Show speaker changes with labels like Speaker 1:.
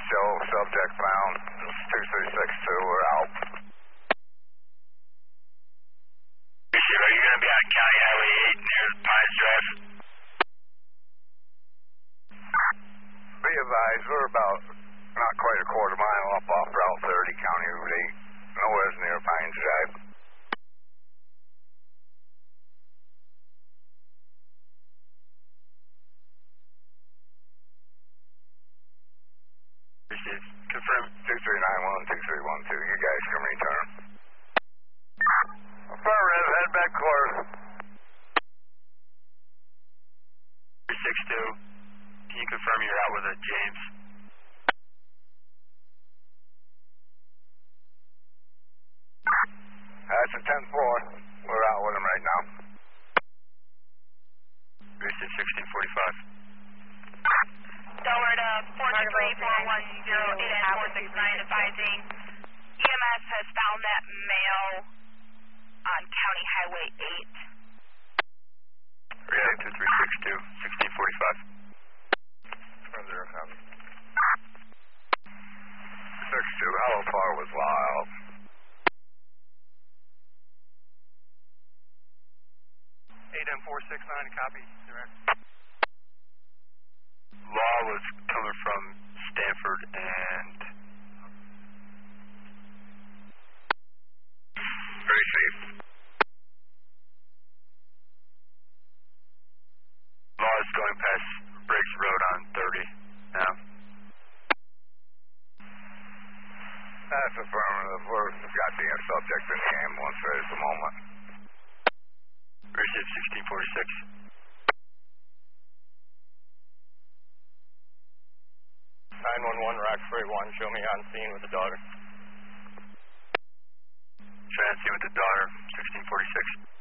Speaker 1: show subject found. 2362, we're out.
Speaker 2: Are you going to be on County Highway 8 near Pines Drive?
Speaker 1: Be advised, we're about not quite a quarter mile up off Route 30, County Route 8. Nowhere's near Pines Drive.
Speaker 2: Received. Confirm.
Speaker 1: 2391, 2312. You guys can return. Affirmative, head back course.
Speaker 2: 362. Can you confirm you're out with a James?
Speaker 1: That's a 10-4. We're out with him right now.
Speaker 2: Received 1645.
Speaker 3: Delaware to 423-410-8469 advising EMS has found that male on County Highway 8.
Speaker 2: React to 362, 1645.
Speaker 1: From 07. 62, how far was Wild?
Speaker 4: 8M469, copy, direct.
Speaker 2: Law was coming from Stanford and...
Speaker 1: Very safe.
Speaker 2: Law is going past Briggs Road on 30 now.
Speaker 1: That's affirmative. We've got the subject in the ambulance right at the moment.
Speaker 2: Received 1646.
Speaker 4: 911, Roxbury 1, show me on scene with the daughter.
Speaker 2: Show me on scene with the daughter, 1646.